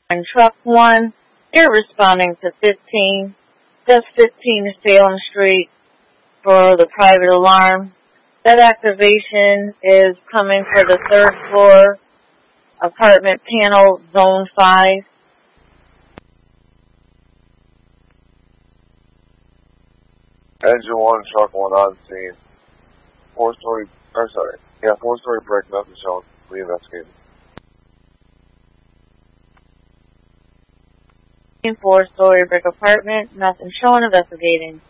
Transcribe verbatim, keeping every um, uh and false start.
And truck one, you're responding to fifteen. That's fifteen Salem Street for the private alarm. That activation is coming for the third floor, apartment panel, zone five. Engine one, truck one on scene. Four story, or sorry, yeah, four story brick, nothing shown. We investigated. Four story brick apartment, nothing shown, investigating.